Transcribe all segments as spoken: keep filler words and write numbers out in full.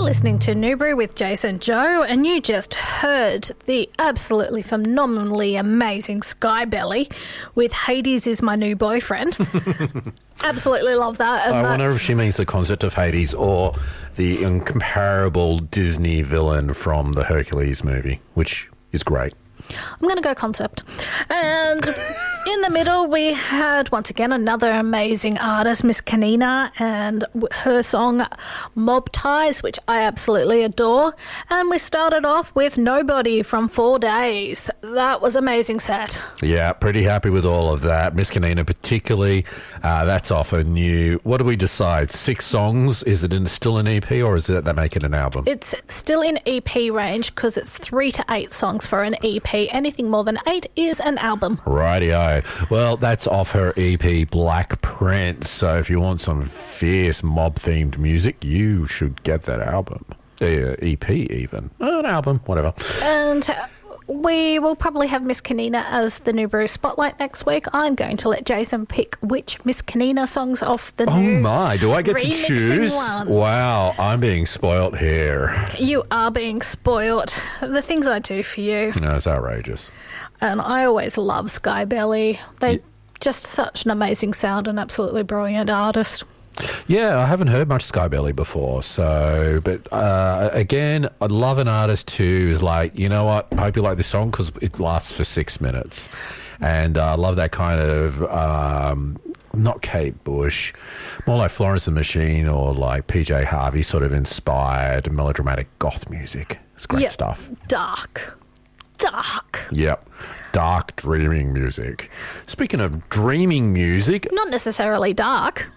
listening to Newbury with Jason Joe, and you just heard the absolutely phenomenally amazing Skybelly with Hades is my new boyfriend. Absolutely love that. And I that's... wonder if she means the concept of Hades or the incomparable Disney villain from the Hercules movie, which is great. I'm going to go concept. And in the middle, we had, once again, another amazing artist, Miss Kanina, and her song Mob Ties, which I absolutely adore. And we started off with Nobody from Four Days. That was amazing set. Yeah, pretty happy with all of that. Miss Kanina particularly, uh, that's off a new, what do we decide, six songs? Is it in, still an E P or is it that make it an album? It's still in E P range because it's three to eight songs for an E P. Anything more than eight is an album. Rightio. Well, that's off her E P Black Print. So if you want some fierce mob-themed music, you should get that album. The uh, E P even. Uh, an album, whatever. And we will probably have Miss Kanina as the Newbury Spotlight next week. I'm going to let Jason pick which Miss Kanina songs off the oh new my, do I get to choose? Ones. Wow, I'm being spoilt here. You are being spoilt. The things I do for you. No, it's outrageous. And I always love Skybelly. They Yeah. just such an amazing sound and absolutely brilliant artist. Yeah, I haven't heard much Skybelly before, so, but uh, again, I'd love an artist who is like, you know what, I hope you like this song because it lasts for six minutes. And I uh, love that kind of, um, not Kate Bush, more like Florence and the Machine or like P J Harvey sort of inspired melodramatic goth music. It's great Yep. stuff. Dark. Dark. Yep. Dark dreaming music. Speaking of dreaming music, Not necessarily dark.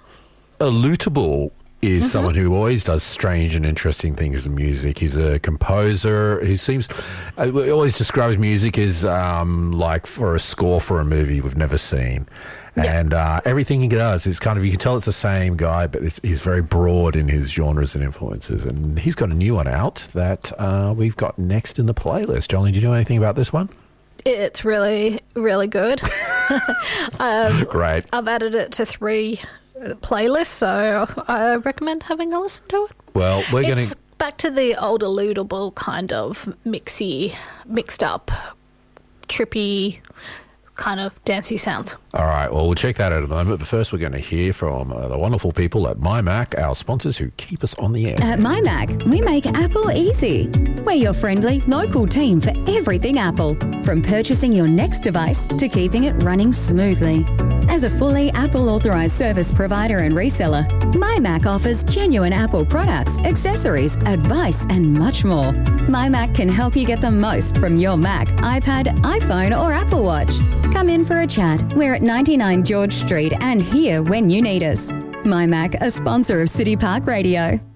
Illutable is Mm-hmm. someone who always does strange and interesting things with music. He's a composer who seems, uh, he always describes music as um, like for a score for a movie we've never seen. Yeah. And uh, everything he does is kind of, you can tell it's the same guy, but it's, he's very broad in his genres and influences. And he's got a new one out that uh, we've got next in the playlist. Jolene, do you know anything about this one? It's really, really good. um, Great. I've added it to three playlists, so I recommend having a listen to it. Well, we're going It's to... back to the old Illutable kind of mixy, mixed up, trippy kind of dancey sounds. All right, well, we'll check that out in a moment. But first, we're going to hear from uh, the wonderful people at MyMac, our sponsors who keep us on the air. At MyMac, we make Apple easy. We're your friendly, local team for everything Apple, from purchasing your next device to keeping it running smoothly. As a fully Apple-authorised service provider and reseller, MyMac offers genuine Apple products, accessories, advice, and much more. MyMac can help you get the most from your Mac, iPad, iPhone, or Apple Watch. Come in for a chat. We're at ninety-nine George Street and here when you need us. MyMac, a sponsor of City Park Radio.